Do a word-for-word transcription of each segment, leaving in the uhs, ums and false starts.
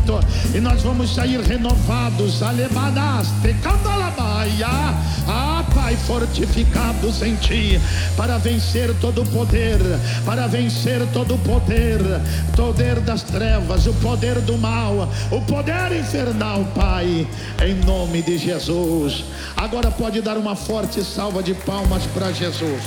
Espírito, e nós vamos sair renovados, alebadas, tecandalabaia, ah, Pai, fortificados em Ti, para vencer todo o poder, para vencer todo o poder, poder das trevas, o poder do mal, o poder infernal, Pai, em nome de Jesus. Agora pode dar uma forte salva de palmas para Jesus.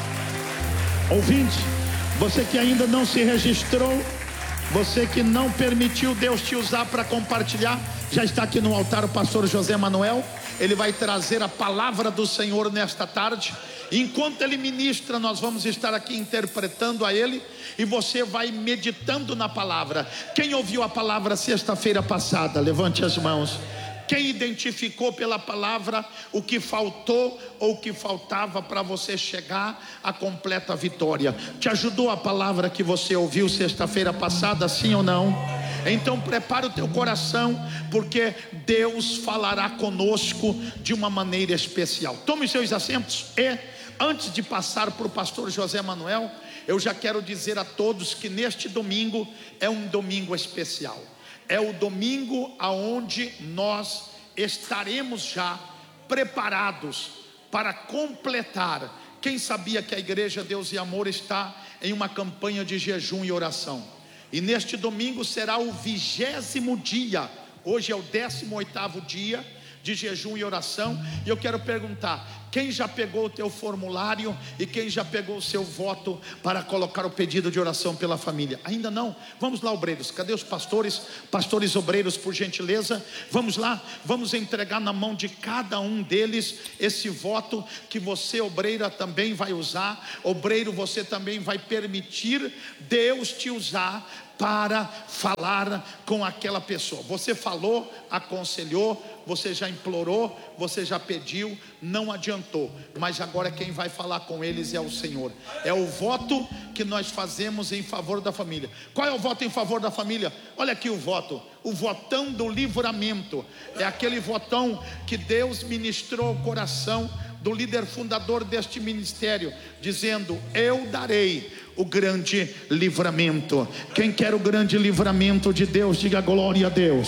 Ouvinte, você que ainda não se registrou, você que não permitiu Deus te usar para compartilhar, já está aqui no altar o pastor José Manuel. Ele vai trazer a palavra do Senhor nesta tarde. Enquanto ele ministra, nós vamos estar aqui interpretando a ele, e você vai meditando na palavra. Quem ouviu a palavra sexta-feira passada, levante as mãos. Quem identificou pela palavra o que faltou ou o que faltava para você chegar à completa vitória? Te ajudou a palavra que você ouviu sexta-feira passada, sim ou não? Então prepara o teu coração, porque Deus falará conosco de uma maneira especial. Tome os seus assentos. E antes de passar para o pastor José Manuel, eu já quero dizer a todos que neste domingo é um domingo especial. É o domingo aonde nós estaremos já preparados para completar. Quem sabia que a Igreja Deus e Amor está em uma campanha de jejum e oração? E neste domingo será o vigésimo dia. Hoje é o décimo oitavo dia de jejum e oração. E eu quero perguntar: quem já pegou o teu formulário e quem já pegou o seu voto para colocar o pedido de oração pela família? Ainda não? Vamos lá, obreiros. Cadê os pastores? Pastores obreiros, por gentileza. Vamos lá, vamos entregar na mão de cada um deles esse voto que você, obreira, também vai usar. Obreiro, você também vai permitir Deus te usar para falar com aquela pessoa. Você falou, aconselhou, você já implorou, você já pediu, não adiantou, mas agora quem vai falar com eles é o Senhor. É o voto que nós fazemos em favor da família. Qual é o voto em favor da família? Olha aqui o voto, o votão do livramento. É aquele votão que Deus ministrou ao coração do líder fundador deste ministério, dizendo: eu darei o grande livramento. Quem quer o grande livramento de Deus, diga glória a Deus.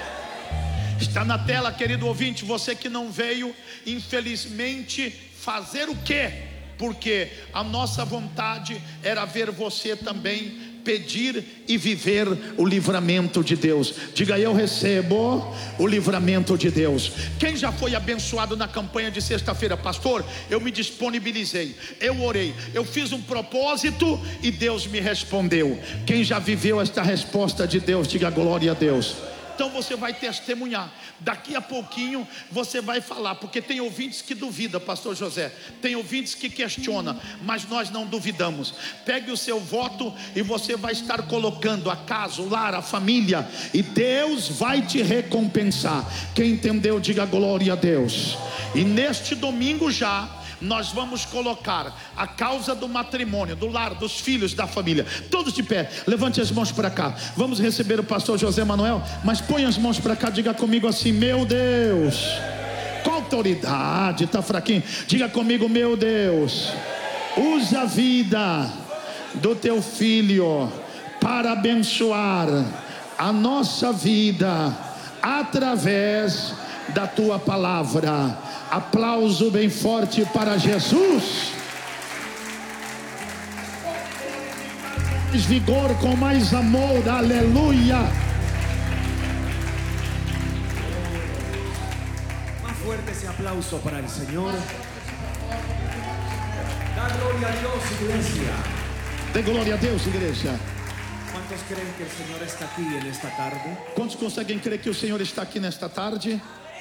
Está na tela, querido ouvinte. Você que não veio, infelizmente, fazer o quê? Porque a nossa vontade era ver você também pedir e viver o livramento de Deus. Diga: eu recebo o livramento de Deus. Quem já foi abençoado na campanha de sexta-feira? Pastor, eu me disponibilizei, eu orei, eu fiz um propósito e Deus me respondeu. Quem já viveu esta resposta de Deus, diga glória a Deus. Então você vai testemunhar. Daqui a pouquinho você vai falar, porque tem ouvintes que duvidam, pastor José, tem ouvintes que questionam, mas nós não duvidamos. Pegue o seu voto e você vai estar colocando a casa, o lar, a família, e Deus vai te recompensar. Quem entendeu, diga glória a Deus. E neste domingo já nós vamos colocar a causa do matrimônio, do lar, dos filhos, da família. Todos de pé, levante as mãos para cá. Vamos receber o pastor José Manuel, mas põe as mãos para cá, diga comigo assim: meu Deus. Com autoridade, está fraquinho. Diga comigo: meu Deus, usa a vida do teu filho para abençoar a nossa vida através da tua palavra. Aplauso bem forte para Jesus. Mais vigor, com mais amor, aleluia. Más fuerte ese aplauso para el Señor. Da gloria a Dios, iglesia. Dê glória a Deus, igreja. ¿Cuántos creen que el Señor está aquí en esta tarde? Quantos conseguem crer que o Senhor está aqui nesta tarde?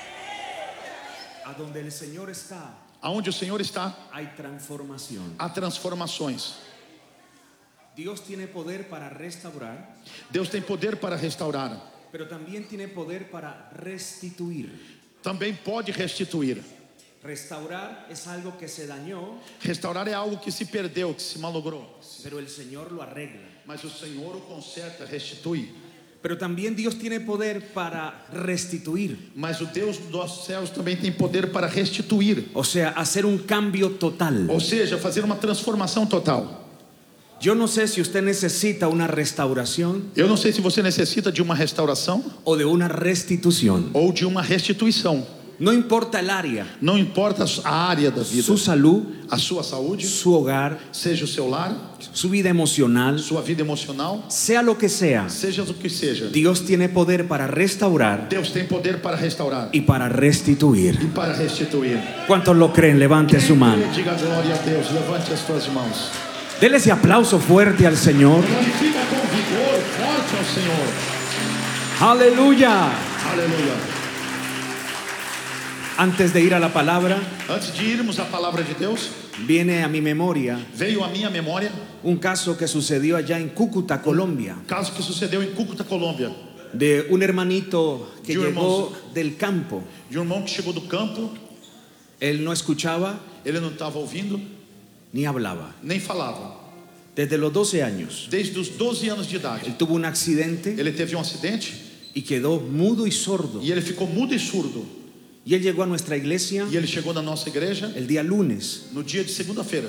A donde el Señor está, Aonde o Senhor está, hay transformación. há transformações. Dios tiene poder para restaurar, Deus tem poder para restaurar, pero también tiene poder para restituir. também pode restituir. Restaurar es algo que se dañó, Restaurar é algo que se perdeu, que se malogrou, pero el Señor lo arregla. mas o Senhor o conserta, restitui. Pero también Dios tiene poder para restituir, Mas o Deus dos céus também tem poder para restituir, o sea, hacer un cambio total. ou seja, fazer uma transformação total. Yo no sé si usted necesita una restauración Eu não sei se você necessita de uma restauração o de una restitución. ou de uma restituição. No importa el área, Não importa a área da vida, su salud, a sua saúde, su hogar, seja o seu lar, su vida emocional, sua vida emocional, sea lo que sea, seja o que seja. Dios tiene poder para restaurar Deus tem poder para restaurar y para restituir. e para restituir. ¿Cuántos lo creen? Levante su mano. Diga glória a Deus, levante as tuas mãos. Dele ese aplauso fuerte al Señor. Glorifica com vigor forte ao Senhor. Aleluya. Aleluia. Antes de ir a la palabra, Antes de irmos à palavra de Deus, viene a mi memoria veio à minha memória un caso que sucedió allá en Cúcuta, Colombia, um caso que sucedeu em Cúcuta, Colômbia, de un hermanito que Yo, llegó hermoso. del campo. de um irmão que chegou do campo. Él no escuchaba Ele não estava ouvindo ni hablaba. nem falava. Desde los doce años, Desde os doze anos de idade, él tuvo un accidente ele teve um acidente y quedó mudo y sordo. e ele ficou mudo e surdo. Y él llegó a nuestra iglesia E ele chegou na nossa igreja el día lunes no dia de segunda-feira.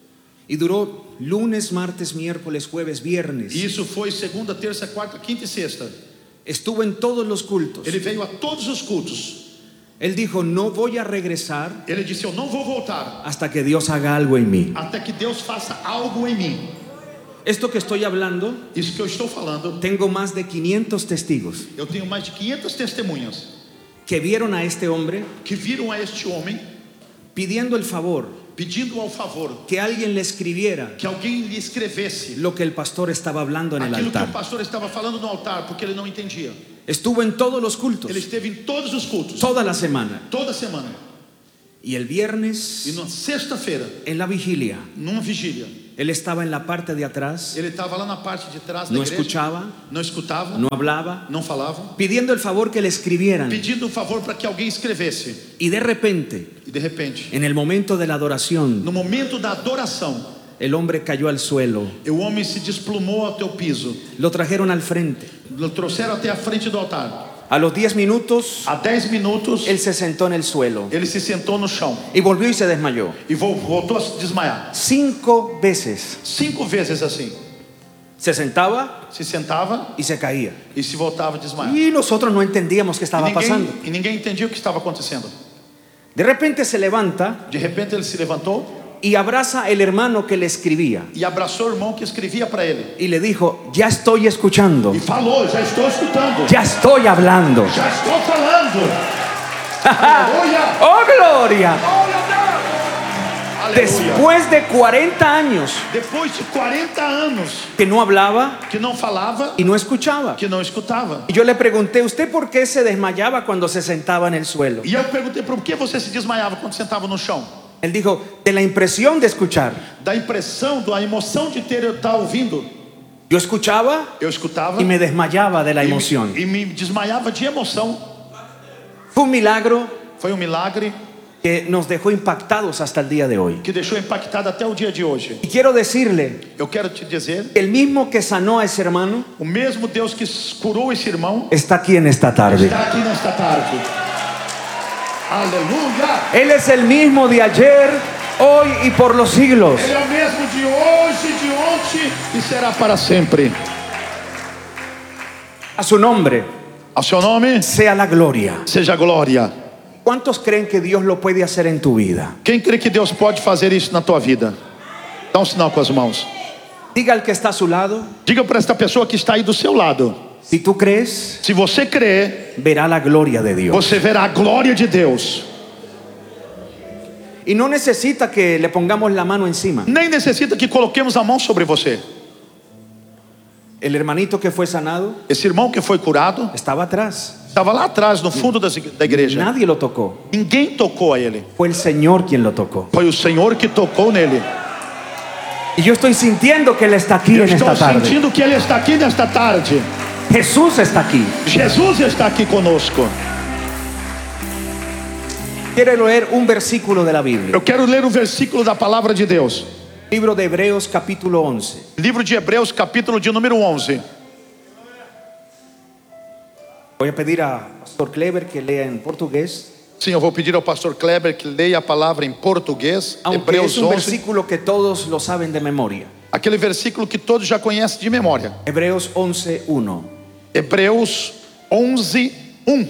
y duró lunes, martes, miércoles, jueves, viernes. E isso foi segunda, terça, quarta, quinta e sexta. Estuvo en todos los cultos. Ele veio a todos os cultos. Él dijo, no voy a regresar Ele disse: eu não vou voltar hasta que Dios haga algo en mí. até que Deus faça algo em mim. Esto que estoy hablando, Isso que eu estou falando, tengo más de quinientos testigos eu tenho mais de quinhentas testemunhas que vieron a este hombre que viram a este homem pidiendo el favor pedindo ao favor que alguien le escribiera que alguém lhe escrevesse lo que el pastor estaba hablando en el aquilo que o altar. pastor estava falando no altar, porque ele não entendia. Estuvo en todos los cultos, Ele esteve em todos os cultos, toda la semana. toda semana. Y el viernes, E na sexta-feira, en la vigilia, numa vigília, él estaba en la parte de atrás, ele estava lá na parte de trás da no igreja, escuchaba, não escutava, no hablaba, não falava, pidiendo el favor que le escribieran. pedindo um favor para que alguém escrevesse. Y de repente, E de repente, en el momento de la adoración, no momento da adoração, el hombre cayó al suelo. o homem se desplumou até o piso. Lo trajeron al frente. Lo trouxeram até a frente do altar. A los diez minutos, Há dez minutos, él se sentó en el suelo ele se sentou no chão y volvió y se desmayó. e vol- voltou a se desmaiar. Cinco veces Cinco vezes assim. se sentaba Se sentava y se caía. e se voltava a desmaiar. Y nosotros no entendíamos qué E estaba pasando. ninguém, e ninguém entendia o que estava acontecendo. De repente se levanta De repente ele se levantou y abraza el hermano que le escribía e abraçou o irmão que escrevia para ele. y le dijo, ya estoy escuchando, E falou: já estou escutando, ya estoy hablando. já estou falando. Aleluia! ¡Oh, gloria! Aleluia! Después de cuarenta años Depois de quarenta anos que no hablaba que não falava, y no escuchaba. que não escutava. Y yo le pregunté, ¿usted por qué se desmayaba cuando se sentaba en el suelo? E eu perguntei: por que você se desmaiava quando sentava no chão? Él dijo, de la impresión de escuchar. Da impressão, da emoção de ter estar ouvindo. Yo escuchaba Eu escutava y me desmayaba de la e, emoción. me, e me desmaiava de emoção. Fue un milagro Foi um milagre que nos dejó impactados hasta el día de hoy. que deixou impactado até o dia de hoje. Y quiero decirle, Eu quero te dizer, el mismo que sanó a ese hermano o mesmo Deus que curou esse irmão está aquí en esta tarde. está aqui nesta tarde. Aleluia! Él es el mismo de ayer, hoy y por los siglos. Ele é o mesmo de hoje, de ontem e será para sempre. A su nombre Ao seu nome sea la gloria. seja a glória. ¿Cuántos creen que Dios lo puede hacer en tu vida? Quem crê que Deus pode fazer isso na tua vida? Dá um sinal com as mãos. Diga al que está a su lado, Diga para esta pessoa que está aí do seu lado: si tú crees, se você crê, verá la gloria de Dios. você verá a glória de Deus. Y no necesita que le pongamos la mano encima. Nem necessita que coloquemos a mão sobre você. El hermanito que fue sanado Esse irmão que foi curado estaba atrás. estava lá atrás, no fundo das- da igreja. Nadie lo tocó. Ninguém tocou a ele. Fue el Señor quien lo tocó. Foi o Senhor que tocou nele. Y yo estoy sintiendo que Él está aquí Eu en estou esta tarde. sentindo que ele está aqui nesta tarde. Jesús está aquí. Jesus está aqui conosco. Quiero leer un versículo de la Biblia. Eu quero ler um versículo da palavra de Deus. Libro de Hebreos capítulo once. Livro de Hebreus, capítulo de número onze. Voy a pedir a Pastor Kleber que lea en portugués. Sim, eu vou pedir ao pastor Kleber que leia a palavra em português. Aunque Hebreus es un onze. versículo que todos lo saben de memoria. Aquele versículo que todos já conhecem de memória. Hebreos once uno. Hebreus onze, um.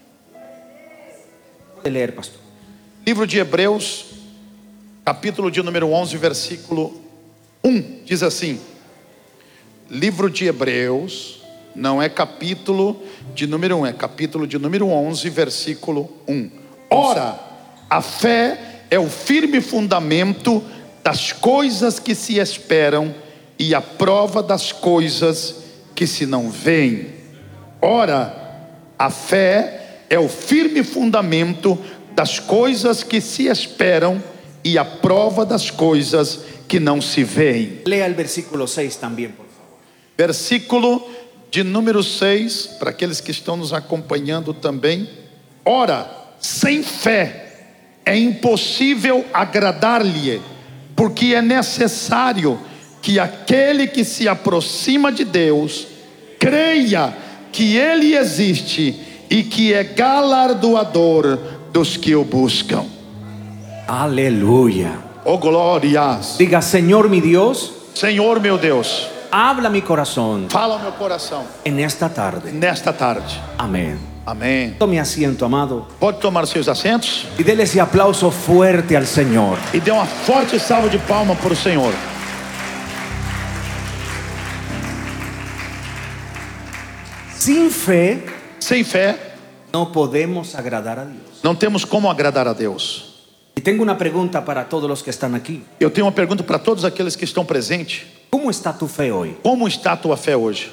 Pode ler, pastor. Livro de Hebreus, capítulo de número onze, versículo um. Diz assim: livro de Hebreus, não é capítulo de número um, é capítulo de número onze, versículo um. Ora, a fé é o firme fundamento das coisas que se esperam e a prova das coisas que se não veem. Ora, a fé é o firme fundamento das coisas que se esperam e a prova das coisas que não se veem. Lea el versículo seis também, por favor. Versículo de número seis, para aqueles que estão nos acompanhando também. Ora, sem fé é impossível agradar-lhe, porque é necessário que aquele que se aproxima de Deus creia que Ele existe e que é galardoador dos que o buscam. Aleluya. Oh glórias. Diga: Señor mi Dios, Senhor meu Deus, habla mi corazón fala ao meu coração en esta tarde. nesta tarde. Amén. Amém. Tome asiento, amado, Pode tomar os seus assentos y dele ese aplauso fuerte al Señor. e dê uma forte salva de palma para o Senhor. Sin fe Sem fé no podemos agradar a Dios. não temos como agradar a Deus. Y tengo una pregunta para todos los que están aquí. Eu tenho uma pergunta para todos aqueles que estão presentes. ¿Cómo está tu fe hoy? Como está a tua fé hoje?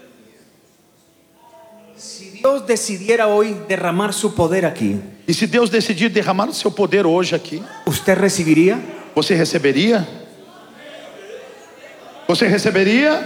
Si Dios decidiera hoy derramar su poder aquí, E se Deus decidir derramar o seu poder hoje aqui, ¿usted recibiría? você receberia? Você receberia?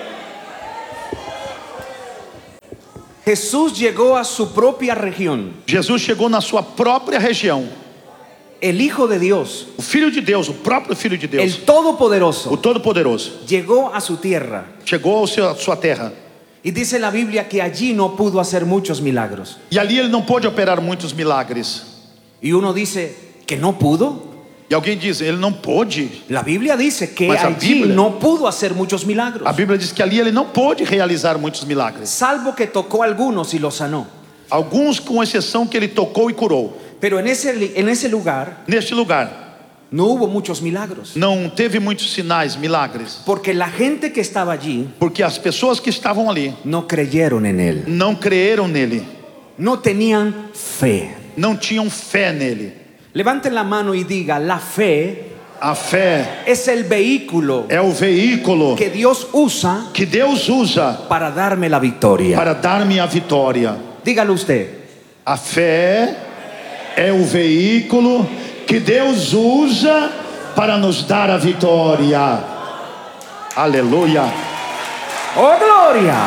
Jesús llegó a su propia región. Jesus chegou na sua própria região. El Hijo de Dios, O Filho de Deus, o próprio Filho de Deus, el o Todopoderoso, Todo-Poderoso, llegó a su tierra. chegou ao seu, à sua terra. Y dice la Biblia que allí no pudo hacer muchos milagros. E ali ele não pôde operar muitos milagres. Y uno dice que no pudo. E alguém diz, ele não pôde. La Biblia dice que Mas a allí Bíblia- no pudo hacer muchos milagros, A Bíblia diz que ali ele não pôde realizar muitos milagres. salvo que tocó a algunos y los sanó. Alguns com exceção que ele tocou e curou. Pero en ese, en ese lugar Neste lugar no hubo muchos milagros, não teve muitos sinais, milagres, porque la gente que estaba allí porque as pessoas que estavam ali no creyeron en él, não creram nele, no tenían fe. não tinham fé nele. Levanten la mano y diga: la fe A fé es el vehículo é o veículo que Dios usa que Deus usa para darme la victoria. para dar-me a vitória. Dígalo usted. A fé é o veículo que Deus usa para nos dar a vitória. Aleluia, ¡Oh, gloria!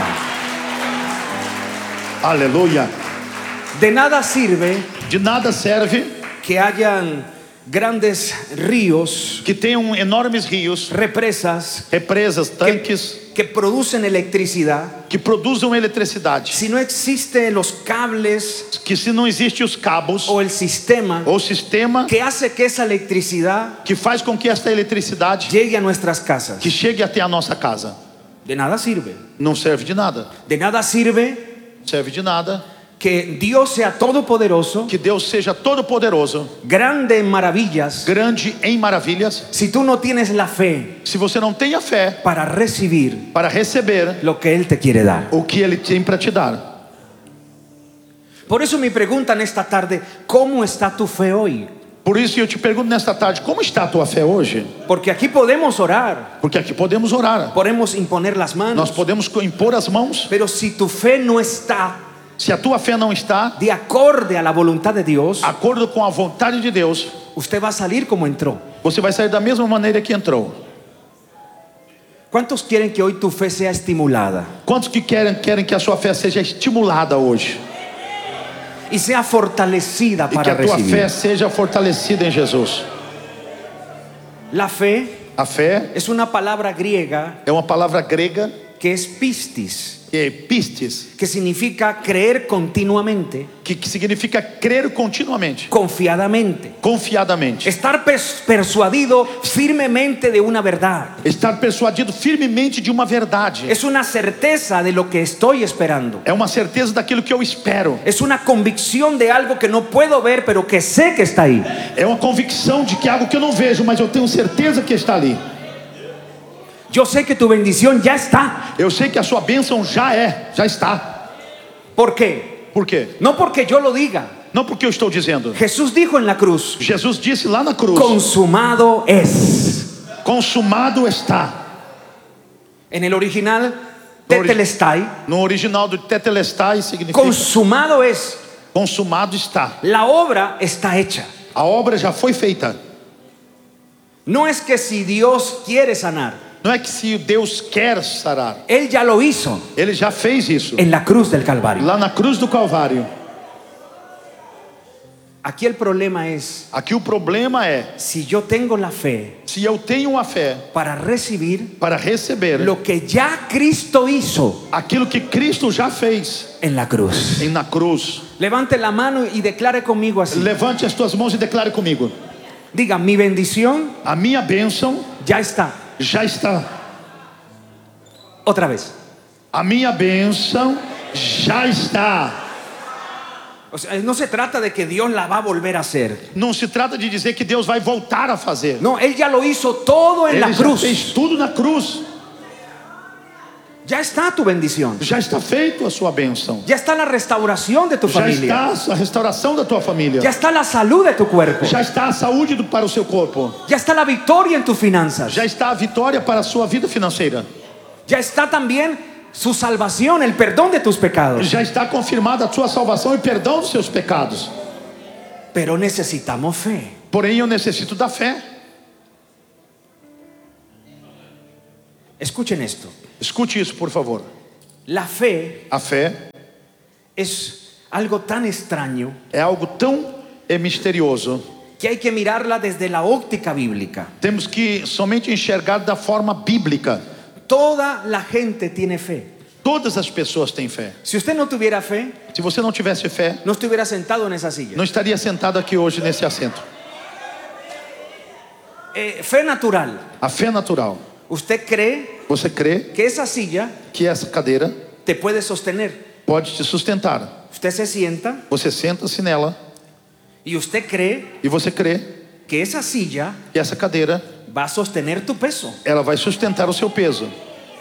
aleluia. De nada sirve De nada serve que hayan grandes ríos, que tenham enormes rios, represas represas, tanques que, que producen electricidad, que produzam eletricidade, si no existen los cables que se não existem os cabos o el sistema ou sistema que hace que esa electricidad que faz com que esta eletricidade llegue a nuestras casas, que chegue até a nossa casa, de nada sirve. não serve de nada. De nada sirve Serve de nada que Dios sea todopoderoso, que Deus seja todo poderoso, grande en maravillas, grande em maravilhas, si tú no tienes la fe se você não tem a fé para recibir para receber lo que Él te quiere dar. o que Ele tem para te dar. Por eso mi pregunta en esta tarde: ¿cómo está tu fe hoy? Por isso eu te pergunto nesta tarde, como está a tua fé hoje? Porque aquí podemos orar, Porque aqui podemos orar, podemos imponer las nós manos, podemos impor as mãos. pero si tu fe no está Se a tua fé não está de acorde a la voluntad de Dios, de acordo com a vontade de Deus, usted va a salir como entró. você vai sair da mesma maneira que entrou. ¿Cuántos quieren que hoy tu fe sea estimulada Quantos que querem, querem que a sua fé seja estimulada hoje? y sea fortalecida E que para a tua recibir? fé seja fortalecida em Jesus. La fe A fé es una palabra griega é uma palavra grega que es pistis. é pistes, que significa creer continuamente, que, que significa crer continuamente, confiadamente. confiadamente. Estar pers- persuadido firmemente de una verdad. Estar persuadido firmemente de uma verdade. Es una certeza de lo que estoy esperando. É uma certeza daquilo que eu espero. Es una convicción de algo que no puedo ver, pero que sé que está ahí. É uma convicção de que é algo que eu não vejo, mas eu tenho certeza que está ali. Yo sé que tu bendición ya está. Eu sei que a sua bênção já é, já está. ¿Por qué? Por quê? No porque yo lo diga. Não porque eu estou dizendo. Jesús dijo en la cruz: Jesus disse lá na cruz: consumado es. consumado está. En el original, No ori- tetelestai, No original do tetelestai significa consumado es. consumado está. La obra está hecha. A obra já foi feita. No es que si Dios quiere sanar, Não é que se Deus quer sarar, Él ya lo hizo Ele já fez isso en la cruz del Calvario. lá na cruz do Calvário. Aquí el problema es, Aqui o problema é, si yo tengo la fe se eu tenho a fé para recibir para receber lo que ya Cristo hizo aquilo que Cristo já fez en la cruz. em na cruz. Levante la mano y declare conmigo así. Levante as tuas mãos e declare comigo: Diga, mi bendición a minha bênção ya está. já está. Otra vez. A minha bênção já está. O sea, no se trata de que Dios la va a volver a hacer. Não se trata de dizer que Deus vai voltar a fazer. No, Él ya lo hizo todo en Ele la já cruz. fez tudo na cruz. Ya está tu bendición. Já está feito a sua bênção. Ya está la restauración de tu Já familia. está a restauração da tua família. Ya está la salud de tu cuerpo. Já está a saúde do, para o seu corpo. Ya está la victoria en tus finanzas. Já está a vitória para a sua vida financeira. Ya está también su salvación, el perdón de tus pecados. Já está confirmada a sua salvação e perdão dos seus pecados. Pero necesitamos fe. Porém, eu necessito da fé. Escuchen esto. Escute isso, por favor. La fe A fé es algo tan extraño é algo tão é misterioso. que hay que mirarla desde la óptica bíblica. Temos que somente enxergar da forma bíblica. Toda la gente tiene fe. Todas as pessoas têm fé. Si usted no tuviera fe, Se você não tivesse fé, no estuviera sentado en esa silla. não estaria sentado aqui hoje nesse assento. Eh, fe natural. A fé natural. Usted cree Você crê que esa silla que essa cadeira te puede sostener. pode te sustentar. Usted se sienta Você senta-se nela y usted cree e você crê que esa silla que essa cadeira va a sostener tu peso. ela vai sustentar o seu peso.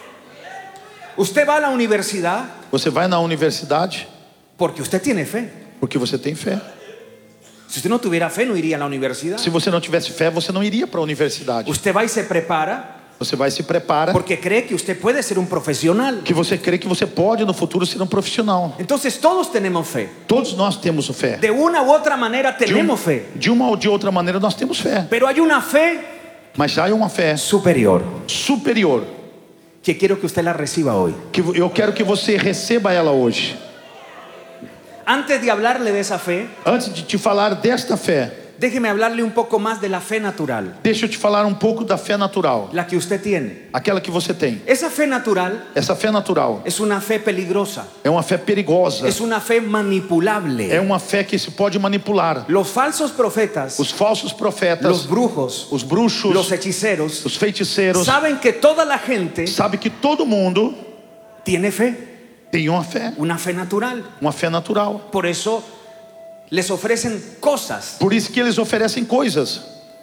Usted va a la universidad Você vai na universidade porque usted tiene fe. porque você tem fé. Si usted no tuviera fe, no iría a la universidad. Se você não tivesse fé, você não iria para a universidade. Usted va y se prepara Você vai se prepara porque cree que usted puede ser un profesional. que você crê que você pode no futuro ser um profissional. Entonces todos tenemos fe. Todos nós temos fé. De una u otra manera De, um- tenemos fe. de uma ou de outra maneira nós temos fé. Pero hay una fe Mas já é uma fé superior superior que quiero que usted la reciba hoy. que eu quero que você receba ela hoje. Antes de hablarle de esa fe, Antes de te falar desta fé, déjeme hablarle un poco más de la fe natural, deixa eu te falar um pouco da fé natural, la que usted tiene. aquela que você tem. Esa fe natural Essa fé natural es una fe peligrosa, é uma fé perigosa. es una fe manipulable. É uma fé que se pode manipular. Los falsos profetas, Os falsos profetas, los brujos, os bruxos, los hechiceros, os feiticeiros, saben que toda la gente sabe que todo mundo tiene fe, tem uma fé, una fe natural. uma fé natural. Por eso les ofrecen cosas, Por isso que eles oferecem coisas,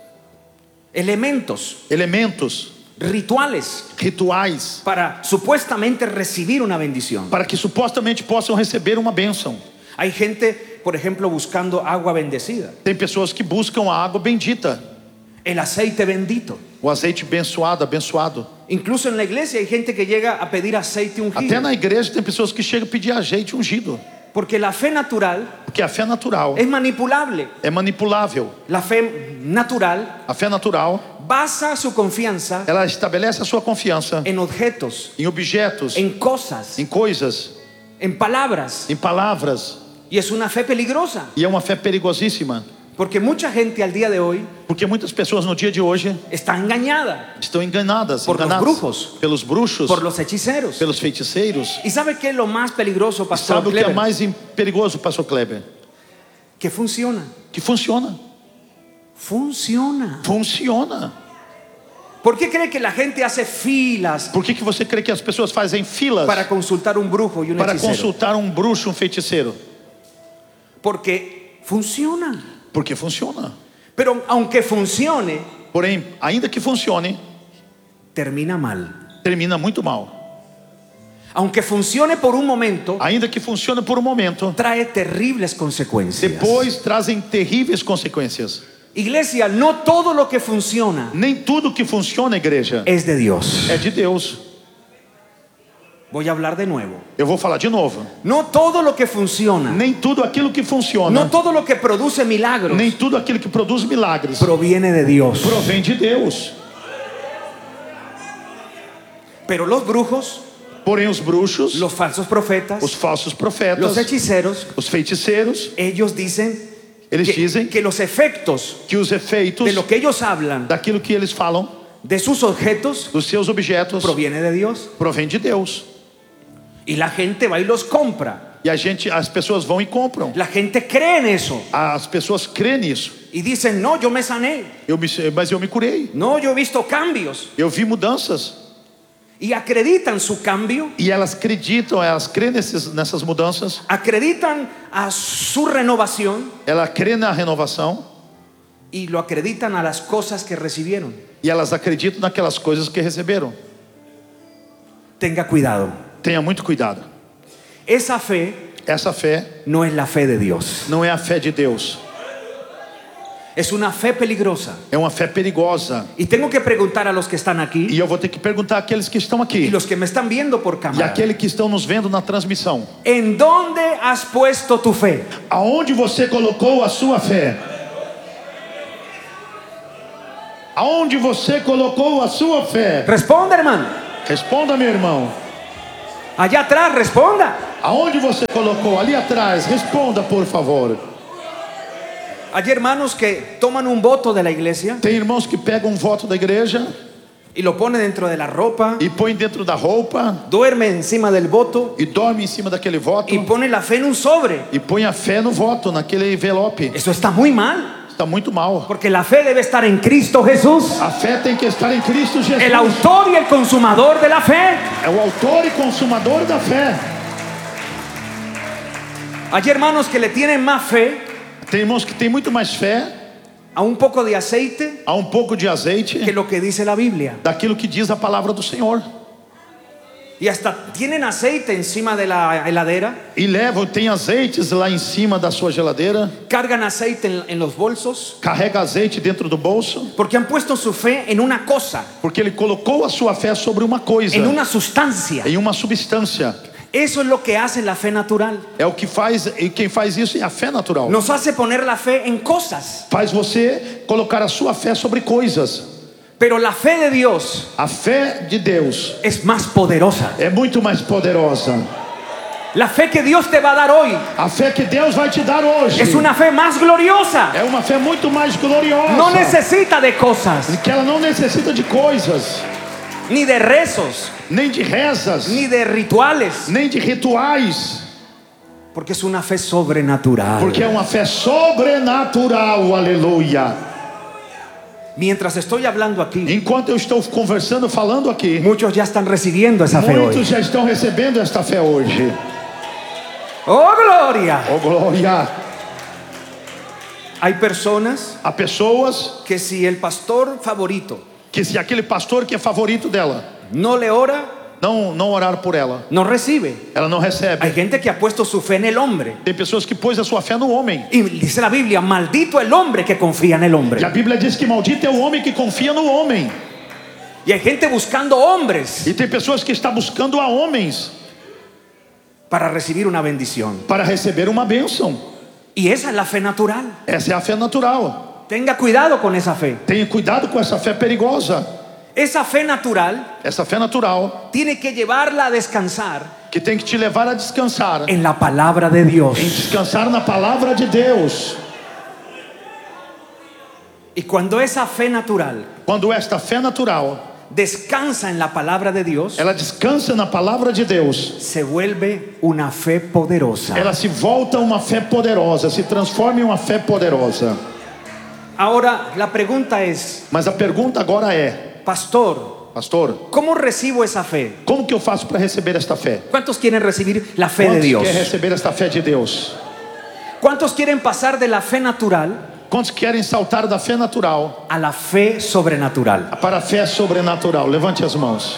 elementos, elementos, rituales rituais, para supuestamente recibir una bendición. para que supostamente possam receber uma bênção. Hay gente, por ejemplo, buscando agua bendecida, Tem pessoas que buscam a água bendita, el aceite bendito. o azeite abençoado, abençoado. Incluso en la iglesia hay gente que llega a pedir aceite Até ungido, na igreja tem pessoas que chegam a pedir azeite ungido, porque la fe natural porque a fé natural es manipulable. é manipulável. La fe natural A fé natural, basa su confianza ela estabelece a sua confiança en objetos, em objetos, en cosas, em coisas, en palabras, em palavras, y es una fe peligrosa. e é uma fé perigosíssima. Porque mucha gente al día de hoy Porque muitas pessoas no dia de hoje está engañada estão enganadas, por los enganadas brujos, pelos bruxos, por los hechiceros. pelos feiticeiros. ¿Y sabe qué es lo más peligroso, E Pastor sabe o que é Kleber? mais im- perigoso, pastor Kleber? Que funciona. Que funciona. Funciona. Funciona. ¿Por qué cree que la gente hace filas Por que, que você crê que as pessoas fazem filas para consultar un brujo y un para hechicero? consultar um bruxo, um feiticeiro? Porque funciona. Porque funciona. Pero aunque funcione, Porém, ainda que funcione, termina mal. termina muito mal. Aunque funcione por un momento, Ainda que funcione por um momento, trae terribles consecuencias. depois trazem terríveis consequências. Iglesia, no todo lo que funciona Nem tudo que funciona, igreja, es de Dios. é de Deus. Voy a hablar de nuevo. Eu vou falar de novo. No todo lo que funciona, Nem tudo aquilo que funciona, no todo lo que produce milagros, nem tudo aquilo que produz milagres, proviene de Dios. provém de Deus. Pero los brujos, Porém, os bruxos, los falsos profetas, os falsos profetas, los hechiceros, os feiticeiros, ellos dicen eles que, dizem que los efectos que os efeitos de lo que ellos hablan, daquilo que eles falam, de sus objetos, dos seus objetos, proviene de Dios. provém de Deus. Y la gente va y los compra. E a gente, as pessoas vão e compram. La gente cree en eso As pessoas creem nisso. y dicen, no, yo me sané. Eu me, mas eu me curei. No, yo he visto cambios. Eu vi mudanças. Y acreditan su cambio, E elas acreditam, elas creem nesses, nessas mudanças. acreditan a su renovación Ela crê na renovação. y lo acreditan a las cosas que recibieron. E elas acreditam naquelas coisas que receberam. Tenga cuidado. Tenha muito cuidado. Esa fe Essa fé no es la fe de Dios. não é a fé de Deus. Es una fe peligrosa. É uma fé perigosa. Y tengo que preguntar a los que están aquí E eu vou ter que perguntar àqueles que estão aqui y los que me están viendo por e cámara. aqueles que estão nos vendo na transmissão. ¿En dónde has puesto tu fe? Aonde você colocou a sua fé? Aonde você colocou a sua fé? Responda, hermano. Responda, meu irmão. Allá atrás, responda. Aonde você colocou? Ali atrás. Responda, por favor. Hay hermanos que toman un voto de la iglesia Tem irmãos que pegam um voto da igreja y lo ponen dentro de la ropa, e põem dentro da roupa duerme encima del voto e dorme em cima daquele voto y pone la fe en un sobre. e põe a fé no voto, naquele envelope. Eso está muy mal, Está muito mal. porque la fe debe estar en Cristo Jesús, A fé tem que estar em Cristo Jesus. el autor y el consumador de la fe. É o autor e consumador da fé. Hay hermanos que le tienen más fe Tem irmãos que têm muito mais fé a un poco de aceite a um pouco de azeite que lo que dice la Biblia. daquilo que diz a palavra do Senhor. Y hasta tienen aceite encima de la heladera, E levam, tem azeites lá em cima da sua geladeira, cargan aceite en, en los bolsos, carrega azeite dentro do bolso, porque han puesto su fe en una cosa, porque ele colocou a sua fé sobre uma coisa, en una sustancia. em uma substância. Eso es lo que hace la fe natural. É o que faz, e quem faz isso é a fé natural. Nos hace poner la fe en cosas. Faz você colocar a sua fé sobre coisas. Pero la fe de Dios A fé de Deus es más poderosa. é muito mais poderosa. La fe que Dios te va a dar hoy A fé que Deus vai te dar hoje es una fe más gloriosa. é uma fé muito mais gloriosa. No necesita de cosas, Que ela não necessita de coisas, ni de rezos, nem de rezas, ni de rituales, nem de rituais, porque es una fe sobrenatural. porque é uma fé sobrenatural. Aleluia. Mientras estoy hablando aquí, Enquanto eu estou conversando, falando aqui, muchos ya están recibiendo esa fe muitos hoy. já estão recebendo esta fé hoje. ¡Oh, gloria! Oh, glória. Hay personas Há pessoas que si el pastor favorito que, se aquele pastor que é favorito dela no le ora, não, não orar por ela, no recibe. ela não recebe. Hay gente que ha puesto su fe en el hombre. Tem pessoas que pôs a sua fé no homem. Y dice la Biblia, maldito el hombre que confía en el hombre. E a Bíblia diz que maldito é o homem que confia no homem. Y hay gente buscando hombres E tem pessoas que estão buscando a homens para recibir una bendición. para receber uma bênção. Y esa es la fe natural. Essa é a fé natural. Tenga cuidado con esa fe. Tenha cuidado com essa fé perigosa. Esa fe natural Essa fé natural tiene que llevarla a descansar que tem que te levar a descansar, en la palabra de Dios. em descansar na palavra de Deus. Y cuando esa fe natural Quando esta fé natural, descansa en la palabra de Dios, ela descansa na palavra de Deus, se vuelve una fe poderosa. ela se volta uma fé poderosa, se transforma em uma fé poderosa. Ahora la pregunta es, Mas a pergunta agora é, pastor, pastor, ¿cómo recibo esa fe? como que eu faço para receber esta fé? ¿Cuántos quieren recibir la fe de Quantos Dios? querem receber esta fé de Deus? ¿Cuántos quieren pasar de la fe natural Quantos querem saltar da fé natural a la fe sobrenatural? para a fé sobrenatural? Levante as mãos.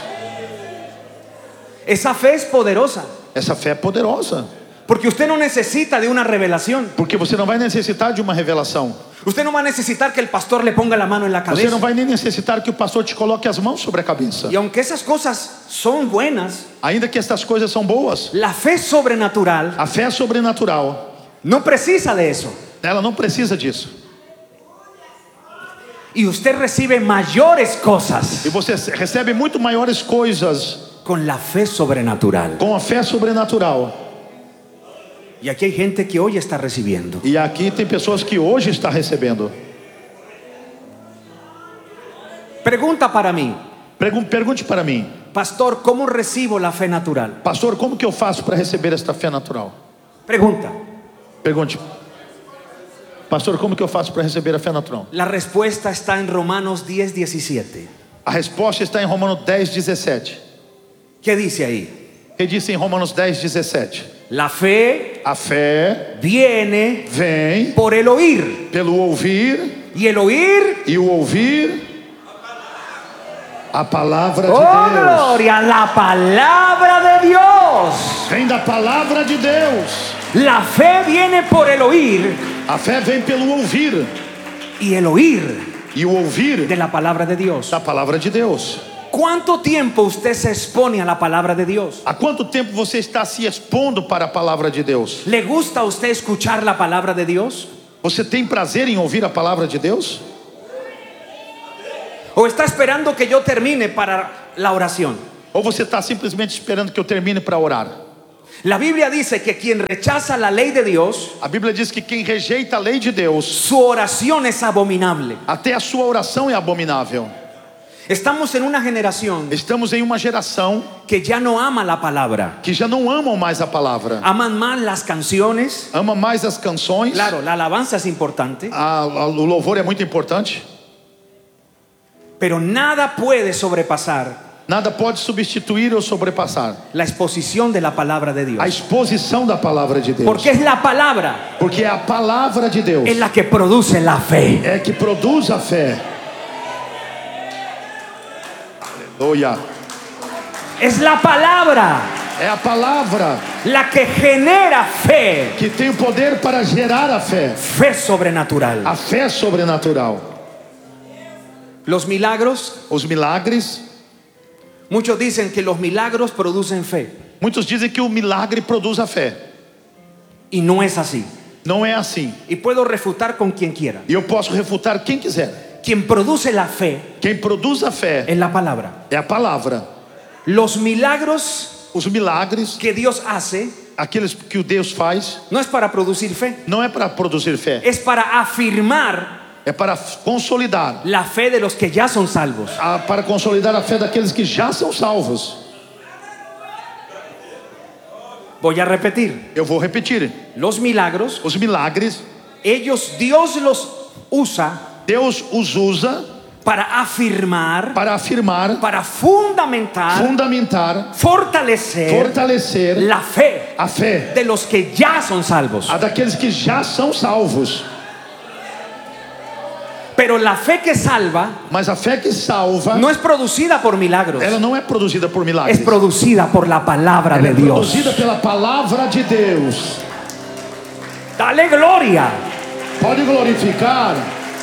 Esa fe es poderosa, Essa fé é poderosa, porque usted no necesita de una revelación. porque você não vai necessitar de uma revelação. Usted no va a necesitar que el pastor le ponga la mano en la Você não cabeza. vai nem necessitar que o pastor te coloque as mãos sobre a cabeça. Y aunque esas cosas son buenas, Ainda que estas coisas são boas, la fe sobrenatural a fé sobrenatural, no precisa de eso. ela não precisa disso. Y usted recibe mayores cosas E você recebe muito maiores coisas con la fe sobrenatural. com a fé sobrenatural. Y aquí hay gente que hoy está recibiendo. E aqui tem pessoas que hoje estão recebendo. Pregunta para mí, Pergun- Pergunte para mim, pastor, ¿cómo recibo la fe natural? pastor, como que eu faço para receber esta fé natural? Pregunta. Pergunte, pastor, como que eu faço para receber a fé natural? La respuesta está en Romanos diez, diecisiete. A resposta está em Romanos dez, dezessete. ¿Qué dice ahí? Que diz em Romanos dez, dezessete? La fe A fé viene vem por el oír, pelo ouvir, y el oír, e o ouvir a palavra de oh Deus. gloria, la palabra de Dios. Vem da palavra de Deus. La fe viene por el oír, A fé vem pelo ouvir, y el oír e o ouvir de la palabra de Dios. da palavra de Deus. ¿Cuánto tiempo usted se expone a la palabra de Dios? Há quanto tempo você está se expondo para a palavra de Deus? ¿Le gusta a usted escuchar la palabra de Dios? Você tem prazer em ouvir a palavra de Deus? ¿O está esperando que yo termine para la oración? Ou você está simplesmente esperando que eu termine para orar? La Biblia dice que quien rechaza la ley de Dios, A Bíblia diz que quem rejeita a lei de Deus, su oración es abominable. até a sua oração é abominável. Estamos en una generación Estamos em uma geração que ya no ama la palabra. que já não amam mais a palavra. Aman más las canciones. Ama mais as canções. Claro, la alabanza es importante, A, a, o louvor é muito importante. pero nada puede sobrepasar Nada pode substituir ou sobrepassar la exposición de la palabra de a Dios. exposição da palavra de Deus. Porque es la palabra Porque é a palavra de Deus es la que produce la fe. é que produz a fé. Aleluia. Es la palabra É a palavra la que genera fe. que tem o poder para gerar a fé. Fe sobrenatural. A fé sobrenatural. Los milagros, Os milagres. muchos dicen que los milagros producen fe. Muitos dizem que o milagre produz a fé. Y no es así. Não é assim. Y puedo refutar con quien quiera. E eu posso refutar quem quiser. Quien produce la fe Quem produz a fé es la palabra. é a palavra. Los milagros Os milagres, que Dios hace aqueles que o Deus faz, no es para producir fe, não é para produzir fé. es para afirmar É para consolidar. la fe de los que ya son salvos. A, para consolidar a fé daqueles que já são salvos. Voy a repetir. Eu vou repetir. Los milagros, Os milagres, ellos, Dios los usa Deus os usa para afirmar, para afirmar, para fundamentar, fundamentar, fortalecer fortalecer la fe a fé de los que ya son salvos. a daqueles que já são salvos. Pero la fe que salva Mas a fé que salva, no es producida por milagros, ela não é produzida por milagres. es producida por la palabra Ela de é Dios. produzida pela palavra de Deus. Dale gloria. Pode glorificar.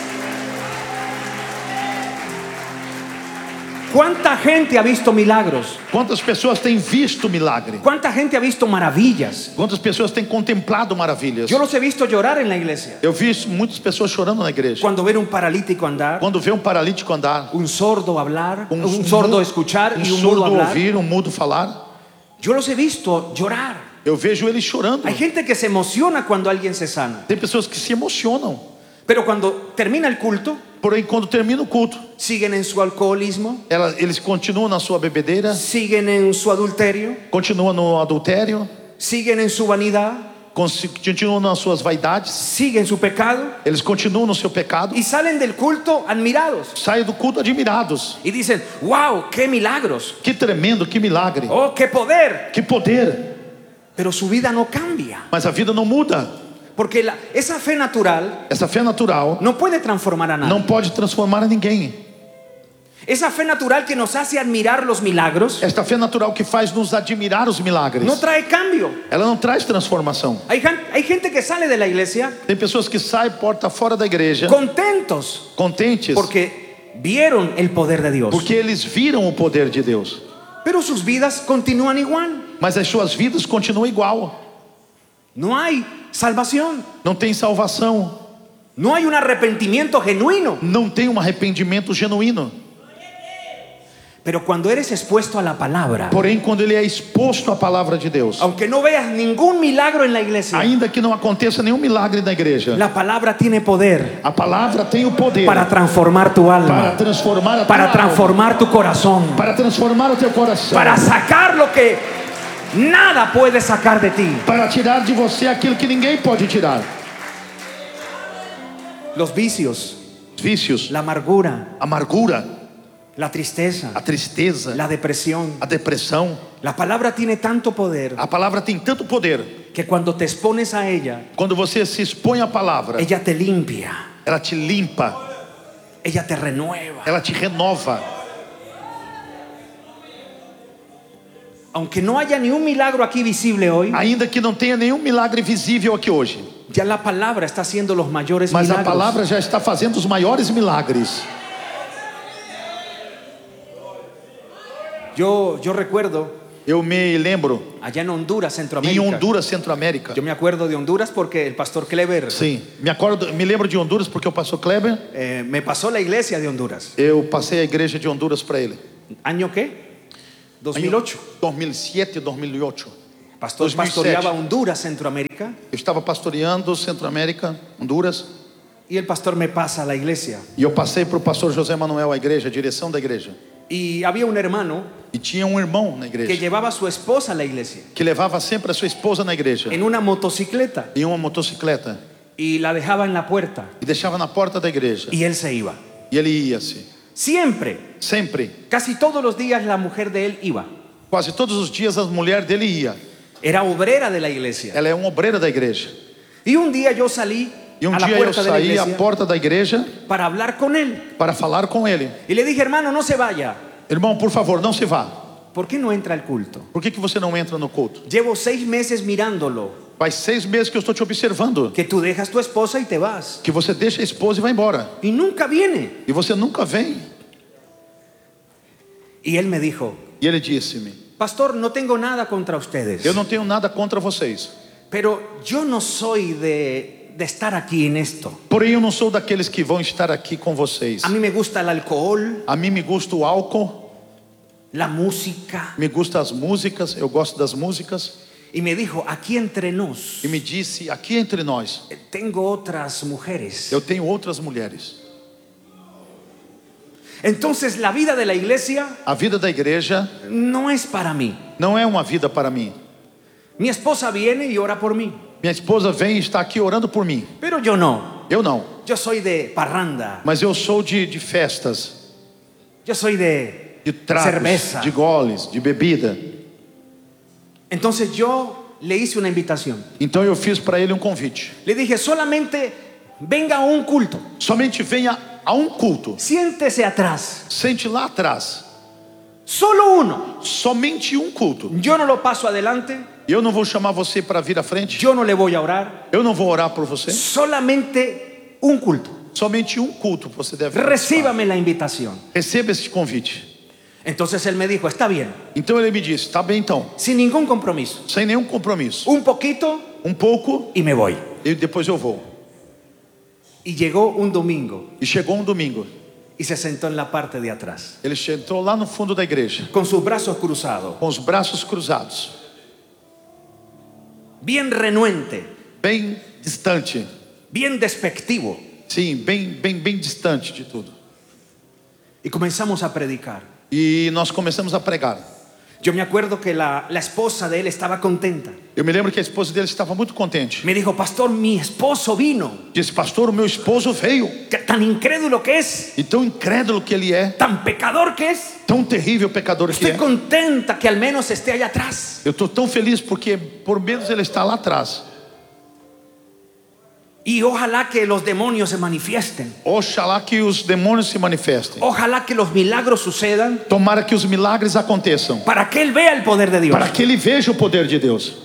¿Cuánta gente ha visto milagros? Quantas pessoas têm visto milagre? ¿Cuánta gente ha visto maravillas? Quantas pessoas têm contemplado maravilhas? Yo los he visto llorar en la iglesia. Eu vi muitas pessoas chorando na igreja. Cuando ven un paralítico andar, Quando vê um paralítico andar, un sordo hablar, um, un um sordo mu- escuchar um y un mudo surdo hablar. ouvir, um mudo falar. Yo los he visto llorar. Eu vejo eles chorando. Hay gente que se emociona cuando alguien se sana. Tem pessoas que se emocionam. Pero cuando termina el culto, Porém, quando termina o culto, siguen en su alcoholismo, ela, eles continuam na sua bebedeira, siguen en su adulterio, continuam no adultério, siguen en su vanidad, continuam nas suas vaidades, siguen su pecado eles continuam no seu pecado, y salen del culto admirados saem do culto admirados. y dicen: wow, qué milagros, Que tremendo, que milagre, oh, qué poder. que poder. Pero su vida no cambia, Mas a vida não muda. porque la- esa fe natural Essa fé natural no puede transformar a nadie. não pode transformar a ninguém. Esa fe natural que nos hace admirar los milagros Esta fé natural que faz nos admirar os milagres, no trae cambio. ela não traz transformação. Hay, gen- hay gente que sale de la iglesia Tem pessoas que saem porta fora da igreja contentos contentes porque vieron el poder de Dios, porque eles viram o poder de Deus, pero sus vidas continúan igual. mas as suas vidas continuam igual. No hay salvación, Não tem salvação, no hay un arrepentimiento genuino. não tem um arrependimento genuíno. Pero cuando eres expuesto a la palabra, Porém, quando ele é exposto à palavra de Deus, aunque no veas ningún milagro en la iglesia, ainda que não aconteça nenhum milagre na igreja, la palabra tiene poder a palavra tem o poder para transformar tu para alma, transformar a tua para alma, transformar tu corazón, para transformar o teu coração, para sacar lo que nada puede sacar de ti. para tirar de você aquilo que ninguém pode tirar. Los vicios, Vícios, la amargura, amargura, la tristeza, a tristeza, la depresión. a depressão. La palabra tiene tanto poder A palavra tem tanto poder, que cuando te expones a ella, quando você se expõe à palavra, ella te limpia, ela te limpa, ella te renueva. ela te renova. Aunque no haya ni un milagro aquí visible hoy, Ainda que não tenha nenhum milagre visível aqui hoje, ya la palabra está haciendo los mayores mas a milagros. palavra já está fazendo os maiores milagres. Yo, yo recuerdo Eu me lembro allá en Honduras, em Centroamérica. Honduras, Centroamérica. Yo me acuerdo de Honduras porque el pastor Kleber Sim, me acordo, me lembro de Honduras porque o pastor Kleber, eh, me pasó la iglesia de Honduras. eu passei a igreja de Honduras para ele. ¿Año qué? dos mil ocho. dois mil e sete, dois mil e oito. Pastor dos mil e sete. pastoreaba Honduras, Centroamérica, Eu estava pastoreando Centroamérica, Honduras, y el pastor me pasa a la iglesia. e eu passei para o pastor José Manuel a igreja, a direção da igreja. Y había un hermano E tinha um irmão na que igreja llevaba a su esposa a la iglesia que levava sempre a sua esposa na igreja en una motocicleta em uma motocicleta y la dejaba en la puerta e deixava na porta da igreja. y él se iba. E ele ia-se. Siempre, Sempre, casi todos los días la mujer de él iba. quase todos os dias a mulher dele ia. Era obrera de la iglesia. Ela é uma obreira da igreja. Y un día yo salí E um a la dia eu puerta de la saí à iglesia porta da igreja para hablar con él. para falar com ele. Y le dije: hermano, no se vaya. Irmão, por favor, não se vá. ¿Por qué no entra al culto? Por que, que você não entra no culto? Llevo seis meses mirándolo. Faz seis meses que eu estou te observando. Que tú dejas tu esposa y te vas. Que você deixa a esposa e vai embora. Y nunca viene. E você nunca vem. Y él me dijo: E ele disse-me: pastor, no tengo nada contra ustedes. eu não tenho nada contra vocês. Pero yo no soy de, de estar aquí en esto. Porém, eu não sou daqueles que vão estar aqui com vocês. A mí me gusta el alcohol, A mim me gusta o álcool, la música. me gustam as músicas, eu gosto das músicas. Y me dijo: aquí entre nos E me disse: aqui entre nós, tengo otras mujeres. eu tenho outras mulheres. Entonces la vida de la iglesia A vida da igreja no es para mí. não é uma vida para mim. Mi esposa viene y ora por mí, Minha esposa vem e está aqui orando por mim. pero yo no. Eu não. Yo soy de parranda. Mas eu sou de, de festas, Yo soy de de tragos, cerveza. de goles, de bebida. Entonces yo le hice una invitación. Então eu fiz para ele um convite. Le dije: solamente venga a un culto. Somente venha a um culto. Siéntese atrás. Sente lá atrás. Solo uno. Somente um culto. Yo no lo paso adelante. Eu não vou chamar você para vir à frente. Yo no le voy a orar. Eu não vou orar por você. Solamente un culto. Somente um culto você deve participar. Recíbame la invitación. Receba este convite. Entonces él me dijo: está bien, Então ele me disse: tá bem então, sin ningún compromiso. sem nenhum compromisso. Un poquito Um pouco y me voy. e depois eu vou. Y llegó un domingo E chegou um domingo. y se sentó en la parte de atrás, Ele entrou lá no fundo da igreja, con sus brazos cruzados, com os braços cruzados, bien renuente, bem distante, bien despectivo. Sim, bem, bem, bem distante de tudo. Y comenzamos a predicar. E nós começamos a pregar. Yo me acuerdo que la, la esposa de él estaba contenta. Eu me lembro que a esposa dele estava muito contente. Me dijo: pastor, mi esposo vino. Disse: pastor, o meu esposo veio. Que- Tan incrédulo que es, E tão incrédulo que ele é, tan pecador que es. tão terrível pecador que Estoy é. contenta que al menos esté allá atrás. Eu estou tão feliz porque por menos ele está lá atrás. Y ojalá que los demonios se manifiesten. Oxalá que os demônios se manifestem. Ojalá que los milagros sucedan Tomara que os milagres aconteçam, para que él vea el poder de Dios. para que ele veja o poder de Deus.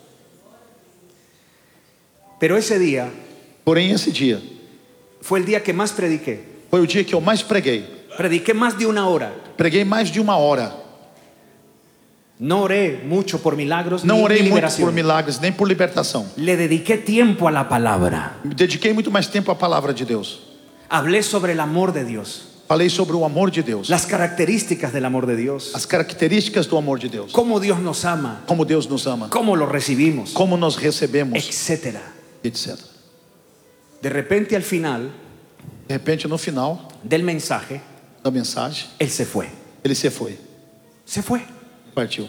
Pero ese día Porém, esse dia fue el día que más prediqué. foi o dia que eu mais preguei. Prediqué más de una hora. Preguei mais de uma hora. No oré mucho por milagros Não ni, orei ni muito liberación. por milagres, nem por libertação. Le dediqué tiempo a la palabra. Me dediquei muito mais tempo à palavra de Deus. Hablé sobre el amor de Dios, Falei sobre o amor de Deus, las características del amor de Dios, as características do amor de Deus, cómo Dios nos ama, como Deus nos ama, cómo lo recibimos, como nós recebemos, etcétera. etcétera. De repente, al final De repente, no final del mensaje, da mensagem, él se fue. ele se foi, Se fue. partiu.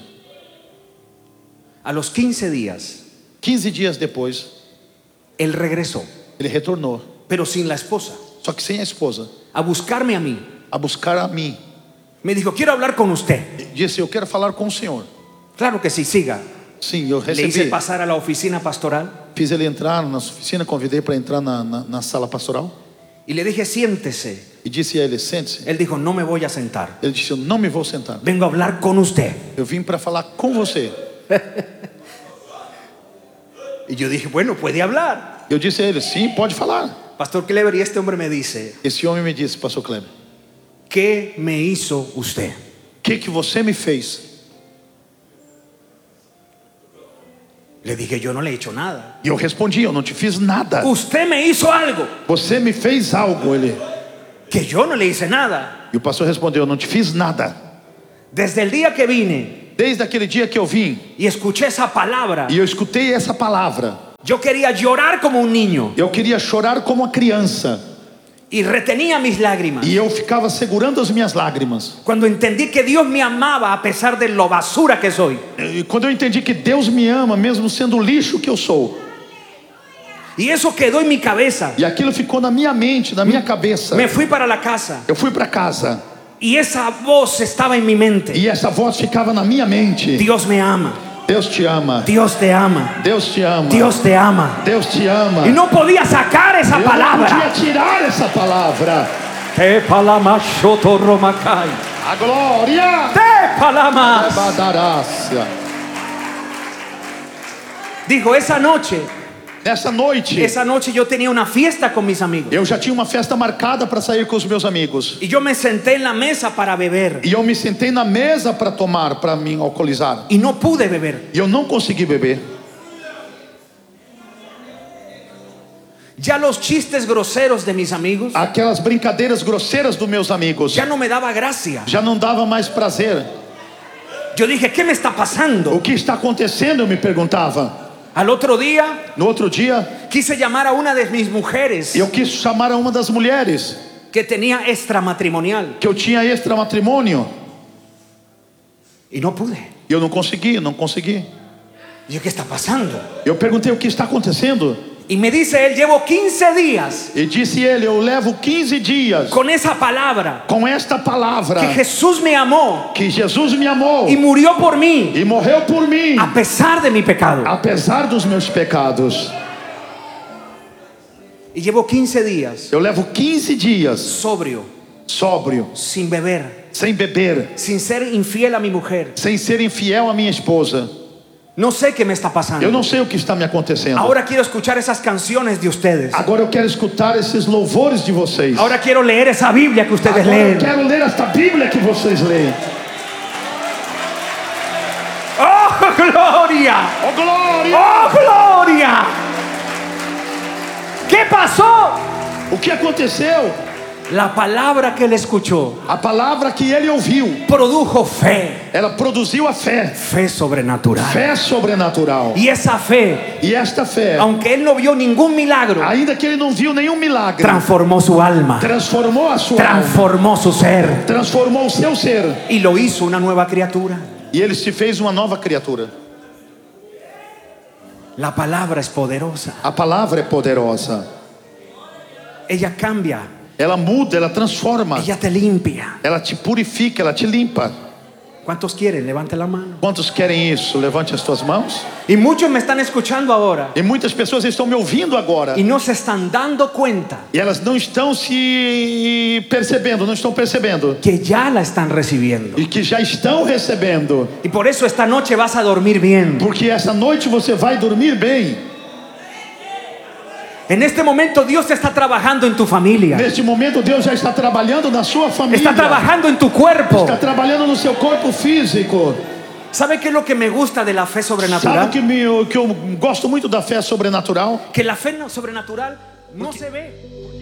A los quince días, quinze dias depois, él regresó, ele retornou, pero sin la esposa, só que sem a esposa, a buscarme a mí. a buscar a mim. Me dijo: quiero hablar con usted. Disse: eu quero falar com o senhor. Claro que sí, siga. Sim, eu Le hice recebi. pasar a la oficina pastoral Fiz ele entrar na oficina, convidei para entrar na, na, na sala pastoral. y le dije: siéntese. E disse a ele: sente-se. Él dijo: no me voy a sentar. Ele disse: eu não me vou sentar. Vengo a hablar con usted. Eu vim para falar com você. Y yo dije: bueno, puede hablar. Eu disse a ele: sim, pode falar. Pastor Kleber, y este hombre me dice: Esse homem me disse: pastor Kleber, ¿qué me hizo usted? o que que você me fez? Le dije: yo no le he hecho nada. E eu respondi: eu não te fiz nada. Usted me hizo algo Você me fez algo. Ele. que yo no le hice nada. E o pastor respondeu: eu não te fiz nada. Desde el día que vine Desde aquele dia que eu vim y escuché esa palabra, e eu escutei essa palavra, yo quería llorar como un niño eu queria chorar como uma criança. y retenía mis lágrimas. E eu ficava segurando as minhas lágrimas. Cuando entendí que Dios me amaba a pesar de lo basura que soy. E quando eu entendi que Deus me ama, mesmo sendo o lixo que eu sou. Y eso quedó en mi cabeza. E aquilo ficou na minha mente, na minha cabeça. Me fui para la casa Eu fui para casa y esa voz estaba en mi mente. e essa voz ficava na minha mente. Dios me ama. Deus te ama. Dios te ama. Deus te ama. Dios te ama. Deus te ama. Y no podía sacar esa Eu não podia palabra. tirar essa palavra. Te palama shoto romakai. A glória. Te palama. Abadarácia. Dijo: esa noche, Nessa noite, esa noche yo tenía una fiesta con mis amigos. eu já tinha uma festa marcada para sair com os meus amigos. Y yo me senté en la mesa para beber. E eu me sentei na mesa para tomar, para me alcoolizar. Y no pude beber. E eu não consegui beber. Ya los chistes groseros de mis amigos Aquelas brincadeiras grosseiras dos meus amigos ya no me daba gracia. já não dava mais prazer. Yo dije: ¿qué me está O pasando? que está acontecendo? Eu me perguntava. Al otro día No outro dia, quise llamar a una de mis mujeres eu quis chamar a uma das mulheres que tenía extramatrimonial que eu tinha extramatrimônio. y no pude. E eu não consegui, não consegui. Y yo: ¿qué está pasando? Eu perguntei o que está acontecendo. Y me dice él: llevo quince días E disse ele: eu levo quinze dias con esa palabra com esta palavra que Jesús me amó que Jesus me amou y murió por mí e morreu por mim, a pesar de mi pecado. apesar dos meus pecados. Y llevo quince días Eu levo quinze dias sobrio, sóbrio, sin beber, sem beber, sin ser infiel a mi mujer. sem ser infiel à minha esposa. No sé qué me está pasando. Eu não sei o que está me acontecendo. Ahora quiero escuchar esas canciones de ustedes. Agora eu quero escutar esses louvores de vocês. Ahora quiero leer esa Biblia que ustedes Agora eu leen. quero ler esta Bíblia que vocês leem. ¡Oh, gloria! Oh glória! ¡Oh, gloria! ¿Qué pasó? O que aconteceu? La palabra que él escuchó A palavra que ele ouviu, produjo fe, ela produziu a fé. fe sobrenatural. Fé sobrenatural. Y esa fe, E esta fé, aunque él no vio ningún milagro, ainda que ele não viu nenhum milagre, transformó su alma, transformou a sua alma, transformó su ser transformou o seu ser. y lo hizo una nueva criatura. E ele se fez uma nova criatura. La palabra es poderosa. A palavra é poderosa. Ella cambia, Ela muda, ela transforma. ella te limpia. Ela te purifica, ela te limpa. ¿Cuántos quieren? Levante la mano. Quantos querem isso? Levante as tuas mãos. Y muchos me están escuchando ahora E muitas pessoas estão me ouvindo agora. y no se están dando cuenta E elas não estão se percebendo, não estão percebendo. que ya la están recibiendo. E que já estão recebendo. Y por eso esta noche vas a dormir bien. Porque essa noite você vai dormir bem. En este momento Dios está trabajando en tu familia. Neste momento Deus já está trabalhando na sua família. Está trabajando en tu cuerpo. Está trabalhando no seu corpo físico. ¿Sabe qué es lo que me gusta de la fe Sabe sobrenatural? que, me, que eu gosto muito da fé sobrenatural? Que la fe no- sobrenatural no se ve.